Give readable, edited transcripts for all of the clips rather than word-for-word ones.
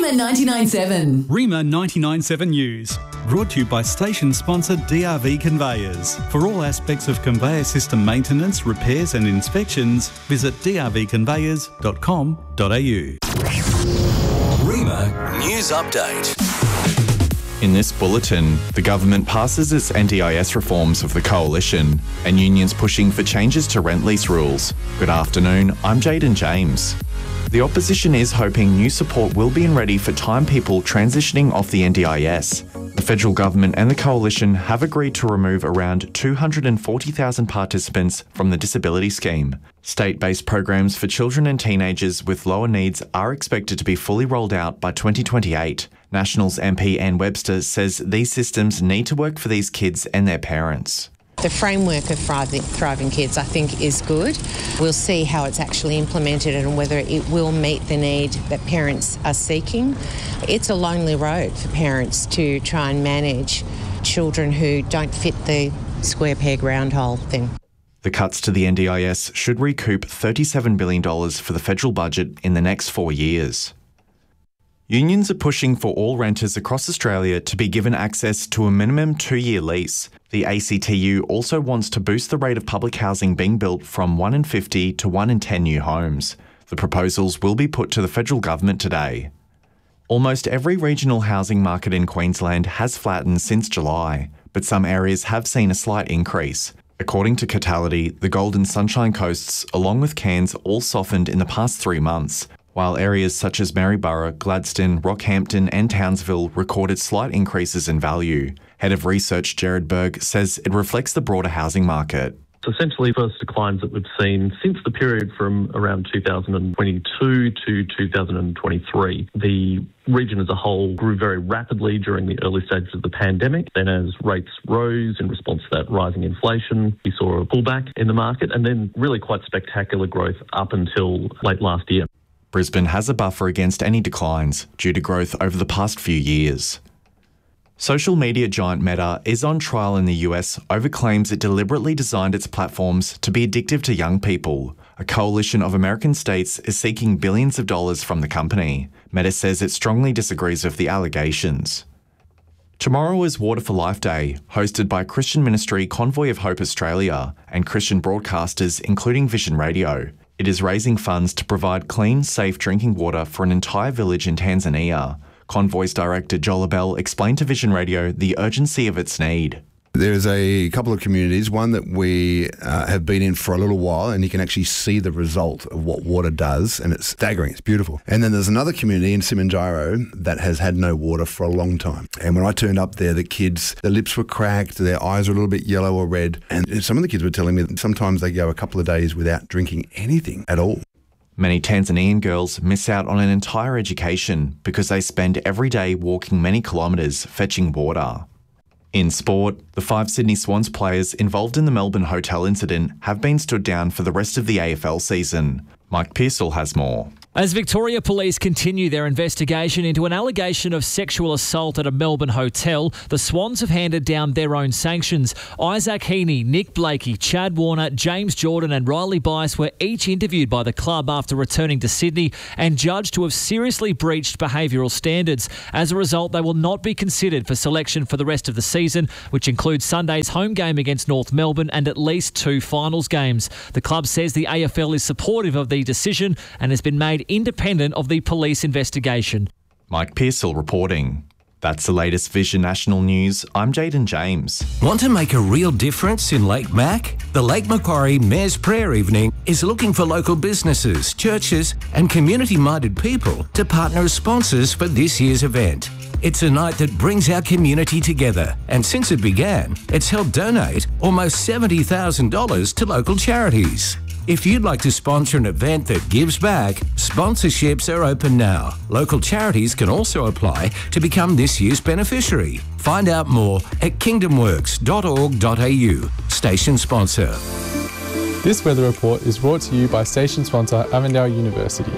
Rima 99.7. Rima 99.7 News. Brought to you by station sponsor DRV Conveyors. For all aspects of conveyor system maintenance, repairs and inspections, visit drvconveyors.com.au. Rima News Update. In this bulletin, the government passes its NDIS reforms of the Coalition and unions pushing for changes to rent lease rules. Good afternoon, I'm Jaden James. The opposition is hoping new support will be ready for time people transitioning off the NDIS. The federal government and the Coalition have agreed to remove around 240,000 participants from the disability scheme. State-based programs for children and teenagers with lower needs are expected to be fully rolled out by 2028. Nationals MP Ann Webster says these systems need to work for these kids and their parents. The framework of Thriving Kids, I think, is good. We'll see how it's actually implemented and whether it will meet the need that parents are seeking. It's a lonely road for parents to try and manage children who don't fit the square peg round hole thing. The cuts to the NDIS should recoup $37 billion for the federal budget in the next 4 years. Unions are pushing for all renters across Australia to be given access to a minimum 2-year lease. The ACTU also wants to boost the rate of public housing being built from 1 in 50 to 1 in 10 new homes. The proposals will be put to the federal government today. Almost every regional housing market in Queensland has flattened since July, but some areas have seen a slight increase. According to Catality, the Gold and Sunshine Coasts, along with Cairns, all softened in the past 3 months, while areas such as Maryborough, Gladstone, Rockhampton and Townsville recorded slight increases in value. Head of Research Jared Berg says it reflects the broader housing market. Essentially, first declines that we've seen since the period from around 2022 to 2023. The region as a whole grew very rapidly during the early stages of the pandemic. Then as rates rose in response to that rising inflation, we saw a pullback in the market and then really quite spectacular growth up until late last year. Brisbane has a buffer against any declines due to growth over the past few years. Social media giant Meta is on trial in the US over claims it deliberately designed its platforms to be addictive to young people. A coalition of American states is seeking billions of dollars from the company. Meta says it strongly disagrees with the allegations. Tomorrow is Water for Life Day, hosted by Christian ministry Convoy of Hope Australia and Christian broadcasters including Vision Radio. It is raising funds to provide clean, safe drinking water for an entire village in Tanzania. Convoy's director Joel Bell explained to Vision Radio the urgency of its need. There's a couple of communities, one that we have been in for a little while, and you can actually see the result of what water does, and it's staggering, it's beautiful. And then there's another community in Simanjaro that has had no water for a long time. And when I turned up there, the kids, their lips were cracked, their eyes were a little bit yellow or red, and some of the kids were telling me that sometimes they go a couple of days without drinking anything at all. Many Tanzanian girls miss out on an entire education because they spend every day walking many kilometres fetching water. In sport, the 5 Sydney Swans players involved in the Melbourne hotel incident have been stood down for the rest of the AFL season. Mike Pearsall has more. As Victoria Police continue their investigation into an allegation of sexual assault at a Melbourne hotel, the Swans have handed down their own sanctions. Isaac Heaney, Nick Blakey, Chad Warner, James Jordan and Riley Bice were each interviewed by the club after returning to Sydney and judged to have seriously breached behavioural standards. As a result, they will not be considered for selection for the rest of the season, which includes Sunday's home game against North Melbourne and at least 2 finals games. The club says the AFL is supportive of the decision and has been made independent of the police investigation. Mike Pearsall reporting. That's the latest Vision National News. I'm Jaden James. Want to make a real difference in Lake Mac? The Lake Macquarie Mayor's Prayer Evening is looking for local businesses, churches and community-minded people to partner as sponsors for this year's event. It's a night that brings our community together, and since it began, it's helped donate almost $70,000 to local charities. If you'd like to sponsor an event that gives back, sponsorships are open now. Local charities can also apply to become this year's beneficiary. Find out more at kingdomworks.org.au. Station sponsor. This weather report is brought to you by station sponsor Avondale University.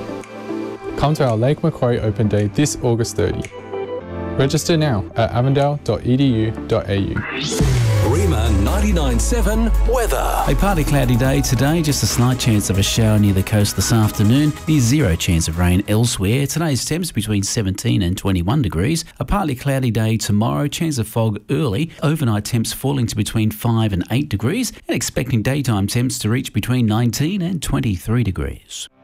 Come to our Lake Macquarie Open Day this August 30. Register now at avondale.edu.au. Rima 99.7 weather. A partly cloudy day today, just a slight chance of a shower near the coast this afternoon. Near zero chance of rain elsewhere. Today's temps between 17 and 21 degrees. A partly cloudy day tomorrow, chance of fog early. Overnight temps falling to between 5 and 8 degrees and expecting daytime temps to reach between 19 and 23 degrees.